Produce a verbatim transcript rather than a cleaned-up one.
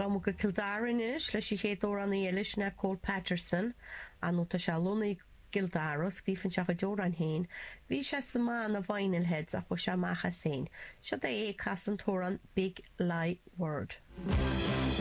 Gam go Kildarin is leis i chéadú an éilis na Cole Patterson an nó tá se lúna Gildaros grífann se go dúr an héin. Bhí se sa man a bhainilhead a chu se macha féin. Seo é é cas an tóran Big Lie Word.